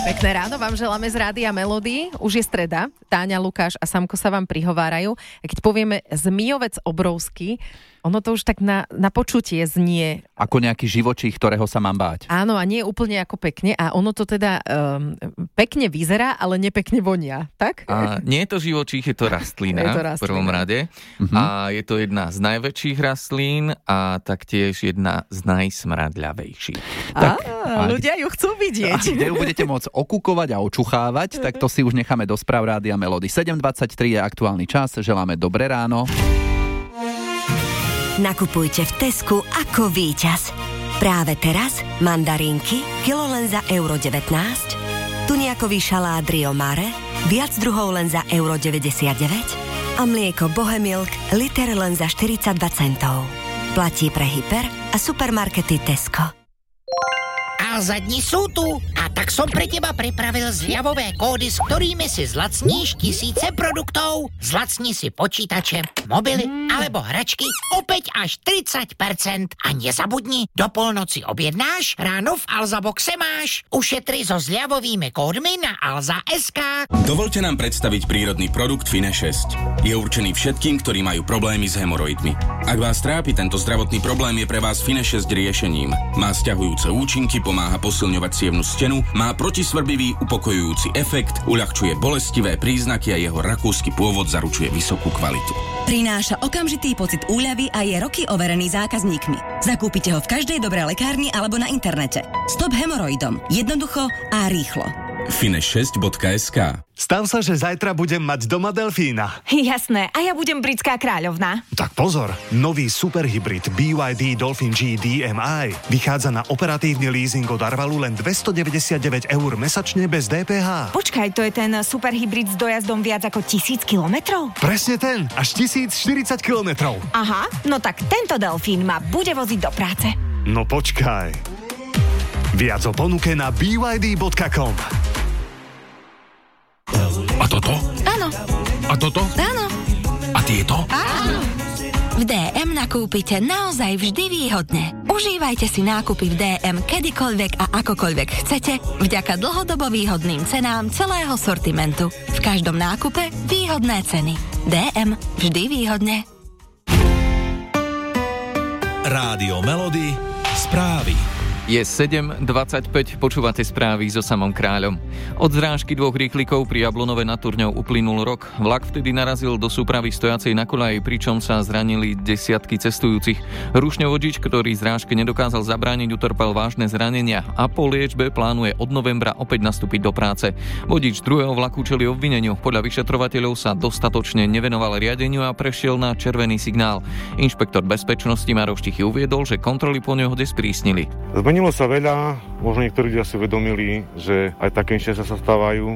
Pekné ráno vám želáme z Rádia Melody. Už je streda. Táňa, Lukáš a Samko sa vám prihovárajú. A keď povieme zmijovec obrovský, ono to už tak na počutie znie. Ako nejaký živočích, ktorého sa mám báť. Áno, a nie úplne ako pekne. A ono to teda pekne vyzerá, ale nepekne vonia, tak? A nie je to živočích, je to rastlina, v prvom rade. A je to jedna z najväčších rastlín a taktiež jedna z najsmradľavejších. Ľudia ju chcú vidieť. Kde ju budete môcť okúkovať a očuchávať, tak to si už necháme do správ Rádia Melody. 7:23 je aktuálny čas. Želáme dobré ráno. Nakupujte v Tesku ako víťaz. Práve teraz mandarínky, kilo len za €19, tuniakový šalát Rio Mare, viac druhov len za €99 a mlieko Bohemilk, liter len za 42 centov. Platí pre hyper a supermarkety Tesco. Alza dni sú tu a tak som pre teba pripravil zľavové kódy, s ktorými si zlacníš tisíce produktov. Zlacni si počítače, mobily alebo hračky opäť až 30%. A nezabudni, do polnoci objednáš, ráno v Alza boxe máš. Ušetri so zľavovými kódmi na alza.sk. Dovolte nám predstaviť prírodný produkt Fine 6. Je určený všetkým, ktorí majú problémy s hemoroidmi. Ak vás trápi tento zdravotný problém, je pre vás Fine 6 riešením. Má sťahujúce účinky, pomáha posilňovať cievnu stenu, má protisvrbivý upokojujúci efekt, uľahčuje bolestivé príznaky a jeho rakúsky pôvod zaručuje vysokú kvalitu. Prináša okamžitý pocit úľavy a je roky overený zákazníkmi. Zakúpite ho v každej dobrej lekárni alebo na internete. Stop hemoroidom. Jednoducho a rýchlo. Fine6.sk. Stav sa, že zajtra budem mať doma delfína. Jasné, a ja budem britská kráľovná. Tak pozor, nový superhybrid BYD Dolphin G DMI vychádza na operatívny leasing od Arvalu len €299 mesačne bez DPH. Počkaj, to je ten superhybrid s dojazdom viac ako 1000 kilometrov? Presne ten, až 1040 kilometrov. Aha, no tak tento delfín ma bude voziť do práce. No počkaj. Viac o ponuke na byd.com. A toto? Áno. A toto? Áno. A tieto? Áno. V DM nakúpite naozaj vždy výhodne. Užívajte si nákupy v DM kedykoľvek a akokoľvek chcete vďaka dlhodobo výhodným cenám celého sortimentu. V každom nákupe výhodné ceny. DM vždy výhodne. Rádio Melody. Správy. Je 7:25, počúvate správy so Samom Kráľom. Od zrážky dvoch rýchlikov pri Jablonove nad Turňou uplynul rok. Vlak vtedy narazil do súpravy stojacej na koľaji, pričom sa zranili desiatky cestujúcich. Rušňovodič, ktorý zrážke nedokázal zabrániť, utrpel vážne zranenia a po liečbe plánuje od novembra opäť nastúpiť do práce. Vodič druhého vlaku čelí obvineniu. Podľa vyšetrovateľov sa dostatočne nevenoval riadeniu a prešiel na červený signál. Inšpektor bezpečnosti Maroš Tichy uviedol, že kontroly po nehode sprísnili. Zmenilo sa veľa, možno niektorí ľudia si uvedomili, že aj také nešťastia sa stávajú.